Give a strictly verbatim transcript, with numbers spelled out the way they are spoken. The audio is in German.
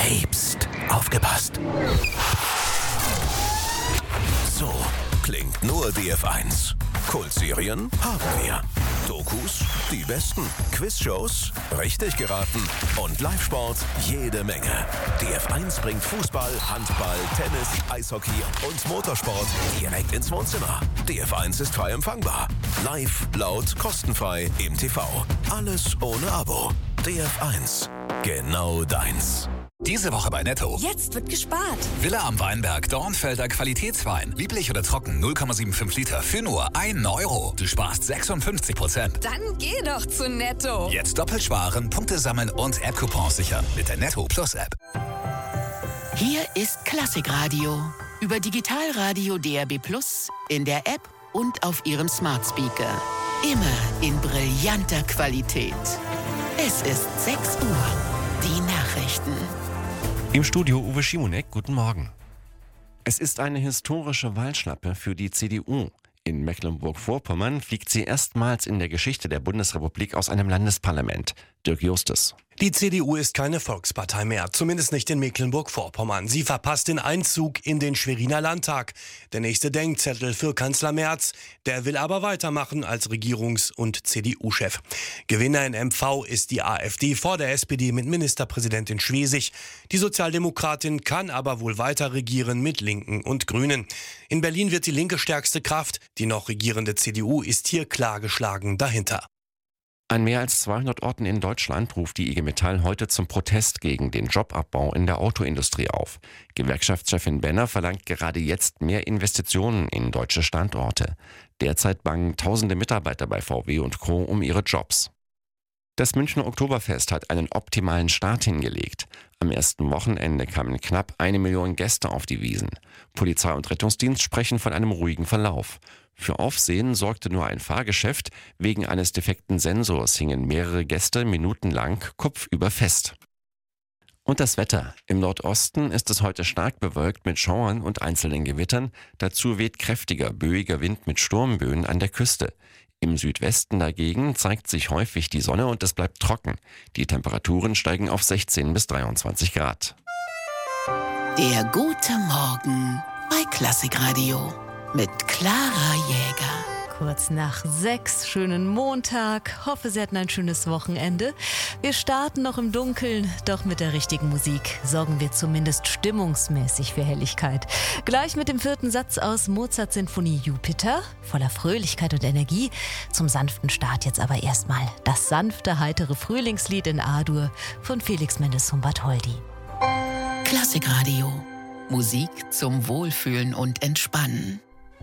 Piepst. Aufgepasst. So klingt nur D F eins. Kultserien haben wir. Dokus, die besten. Quizshows, richtig geraten. Und Live-Sport, jede Menge. D F eins bringt Fußball, Handball, Tennis, Eishockey und Motorsport direkt ins Wohnzimmer. D F eins ist frei empfangbar. Live, laut, kostenfrei im T V. Alles ohne Abo. D F eins. Genau deins. Diese Woche bei Netto. Jetzt wird gespart. Villa am Weinberg, Dornfelder Qualitätswein. Lieblich oder trocken, null Komma fünfundsiebzig Liter für nur einen Euro. Du sparst sechsundfünfzig Prozent. Dann geh doch zu Netto. Jetzt doppelt sparen, Punkte sammeln und App-Coupons sichern mit der Netto Plus App. Hier ist Klassikradio. Über Digitalradio D R B Plus, in der App und auf Ihrem Smart Speaker. Immer in brillanter Qualität. Es ist sechs Uhr. Die Nachrichten. Im Studio Uwe Schimonek, guten Morgen. Es ist eine historische Wahlschlappe für die C D U. In Mecklenburg-Vorpommern fliegt sie erstmals in der Geschichte der Bundesrepublik aus einem Landesparlament. Dirk Justus. Die C D U ist keine Volkspartei mehr, zumindest nicht in Mecklenburg-Vorpommern. Sie verpasst den Einzug in den Schweriner Landtag. Der nächste Denkzettel für Kanzler Merz. Der will aber weitermachen als Regierungs- und C D U-Chef. Gewinner in M V ist die AfD vor der S P D mit Ministerpräsidentin Schwesig. Die Sozialdemokratin kann aber wohl weiter regieren mit Linken und Grünen. In Berlin wird die Linke stärkste Kraft. Die noch regierende C D U ist hier klar geschlagen dahinter. An mehr als zweihundert Orten in Deutschland ruft die I G Metall heute zum Protest gegen den Jobabbau in der Autoindustrie auf. Gewerkschaftschefin Benner verlangt gerade jetzt mehr Investitionen in deutsche Standorte. Derzeit bangen tausende Mitarbeiter bei V W und Co. um ihre Jobs. Das Münchner Oktoberfest hat einen optimalen Start hingelegt. Am ersten Wochenende kamen knapp eine Million Gäste auf die Wiesn. Polizei und Rettungsdienst sprechen von einem ruhigen Verlauf. Für Aufsehen sorgte nur ein Fahrgeschäft. Wegen eines defekten Sensors hingen mehrere Gäste minutenlang kopfüber fest. Und das Wetter. Im Nordosten ist es heute stark bewölkt mit Schauern und einzelnen Gewittern. Dazu weht kräftiger, böiger Wind mit Sturmböen an der Küste. Im Südwesten dagegen zeigt sich häufig die Sonne und es bleibt trocken. Die Temperaturen steigen auf sechzehn bis dreiundzwanzig Grad. Der gute Morgen bei Klassikradio mit Clara Jäger. Kurz nach sechs, schönen Montag. Hoffe, Sie hatten ein schönes Wochenende. Wir starten noch im Dunkeln, doch mit der richtigen Musik sorgen wir zumindest stimmungsmäßig für Helligkeit. Gleich mit dem vierten Satz aus Mozarts Sinfonie Jupiter, voller Fröhlichkeit und Energie. Zum sanften Start jetzt aber erstmal das sanfte, heitere Frühlingslied in A-Dur von Felix Mendelssohn-Bartholdy. Klassikradio. Musik zum Wohlfühlen und Entspannen.